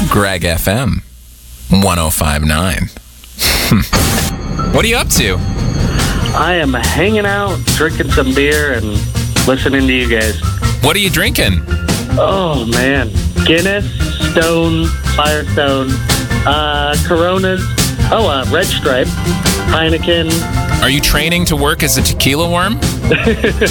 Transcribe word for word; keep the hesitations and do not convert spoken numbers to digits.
Greg F M one oh five point nine. What are you up to? I am hanging out, drinking some beer, and listening to you guys. What are you drinking? Oh, man. Guinness, Stone, Firestone, uh, Coronas, oh, uh, Red Stripe, Heineken. Are you training to work as a tequila worm?